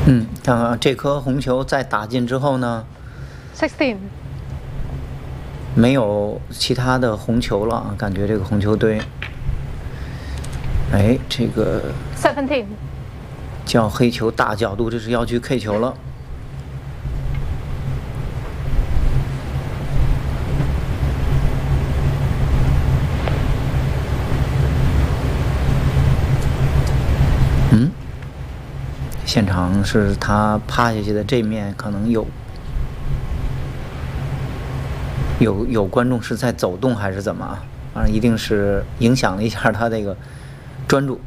这颗红球在打进之后呢 16. 没有其他的红球了啊，感觉这个红球堆，哎，这个 17. 叫黑球大角度，这是要去 K 球了。现场是他趴下去的这面可能有观众是在走动还是怎么啊？反正一定是影响了一下他这个专注。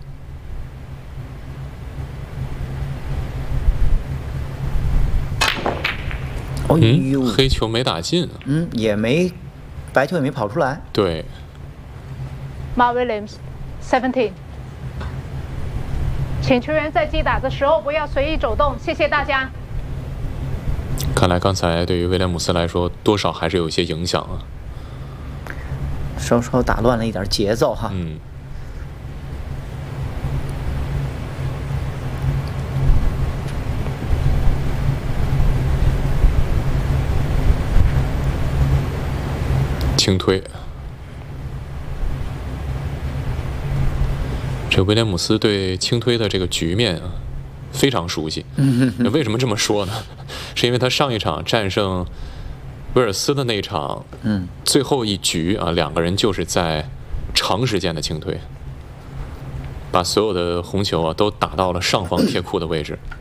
哦呦， 黑球没打进， 也没白球也没跑出来。 对。 Mark Williams, 17. 请球员在击打的时候不要随意走动，谢谢大家。 看来刚才对于威廉姆斯来说，多少还是有一些影响啊， 稍稍打乱了一点节奏哈。 轻推。这威廉姆斯对轻推的这个局面啊，非常熟悉。为什么这么说呢？是因为他上一场战胜威尔斯的那一场，最后一局啊，两个人就是在长时间的轻推，把所有的红球啊都打到了上方铁库的位置。